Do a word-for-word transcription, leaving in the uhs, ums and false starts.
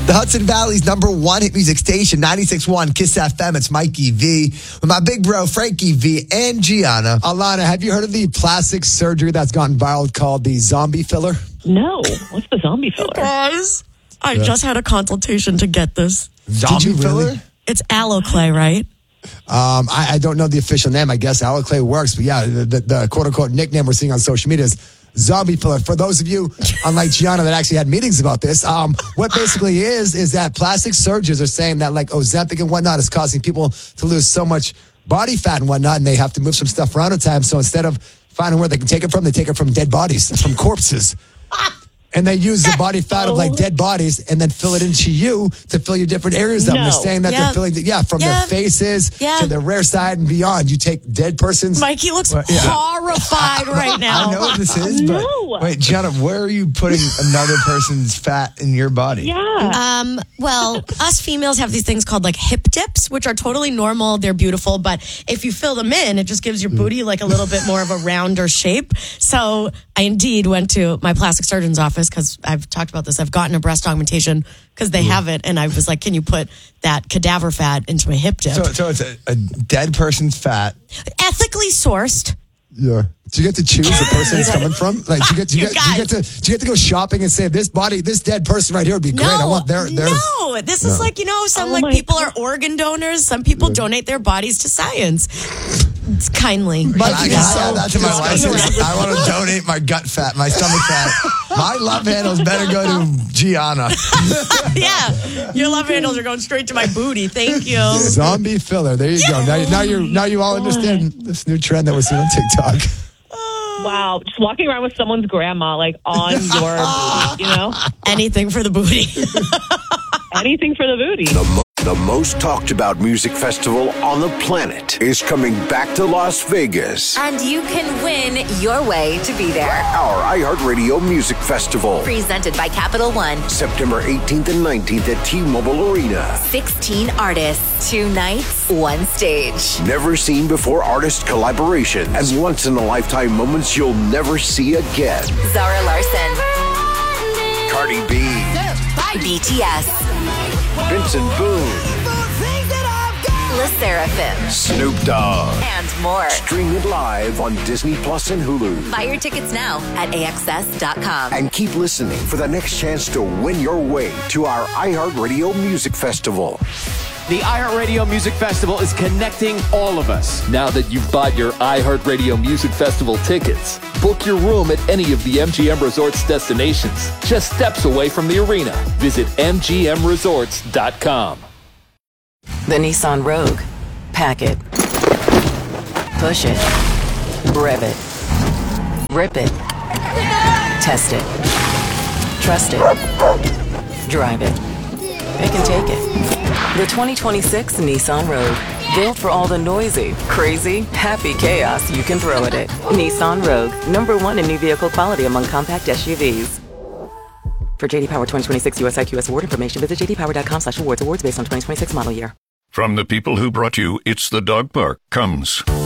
The Hudson Valley's number one hit music station, ninety-six point one Kiss F M. It's Mikey V with my big bro, Frankie V, and Gianna. Alana, have you heard of the plastic surgery that's gone viral called the zombie filler? No. What's the zombie filler? Guys, I Yeah. just had a consultation to get this. Zombie Did you filler? really? It's aloe clay, right? Um, I, I don't know the official name. I guess Aloclay works, but yeah, the, the, the quote-unquote nickname we're seeing on social media is zombie filler. For those of you, unlike Gianna, that actually had meetings about this, um, what basically is, is that plastic surgeons are saying that like Ozempic and whatnot is causing people to lose so much body fat and whatnot, and they have to move some stuff around at times. So instead of finding where they can take it from, they take it from dead bodies, from corpses. And they use the body fat of like dead bodies and then fill it into you to fill your different areas up. No. They're saying that Yeah. they're filling, the, yeah, from Yeah. their faces Yeah. to their rear side and beyond. You take dead persons. Mikey looks Well, yeah. horrified right now. I know what this is, but No. wait, Gianna, where are you putting another person's fat in your body? Yeah. Um, well, us females have these things called like hip dips, which are totally normal. They're beautiful, but if you fill them in, it just gives your booty like a little bit more of a rounder shape. So I indeed went to my plastic surgeon's office because I've talked about this. I've gotten a breast augmentation because they have it, and I was like, "Can you put that cadaver fat into my hip dip?" So, so it's a, a dead person's fat. Ethically sourced. Yeah. Do you get to choose the person it's coming from? Like, do you get, do you You get, do you get to, do you get to go shopping and say, this body, this dead person right here would be great. I want their, their. no, this is like, you know, some Oh like my people are organ donors. Some people donate their bodies to science. It's kindly. But I Mikey, can so add that to my disgusting. license. I want to donate my gut fat, my stomach fat. My love handles better go to Gianna. Yeah, your love handles are going straight to my booty. Thank you. Zombie filler. There you go. Now, you- now you now you all understand this new trend that we're seeing on TikTok. Wow. Just walking around with someone's grandma, like, on your booty, you know? Anything for the booty. Anything for the booty. The, mo- the most talked about music festival on the planet is coming back to Las Vegas. And you can win your way to be there. Our iHeartRadio Music Festival. Presented by Capital One. September eighteenth and nineteenth at T-Mobile Arena. sixteen artists, two nights, one stage. Never seen before artist collaborations and once in a lifetime moments you'll never see again. Zara Larson, Cardi B, B T S, Vincent Boone, Le Sserafim, Snoop Dogg. and more. Stream it live on Disney Plus and Hulu. Buy your tickets now at A X S dot com. And keep listening for the next chance to win your way to our iHeartRadio Music Festival. The iHeartRadio Music Festival is connecting all of us. Now that you've bought your iHeartRadio Music Festival tickets, book your room at any of the M G M Resorts destinations, just steps away from the arena. Visit M G M resorts dot com. The Nissan Rogue. Pack it. Push it. Rev it. Rip it. Test it. Trust it. Drive it. It can take it. The twenty twenty-six Nissan Rogue. Built for all the noisy, crazy, happy chaos you can throw at it. Nissan Rogue. Number one in new vehicle quality among compact S U Vs. For J D Power twenty twenty-six U S I Q S award information, visit j d power dot com slash awards. Awards based on twenty twenty-six model year. From the people who brought you It's the Dog Park comes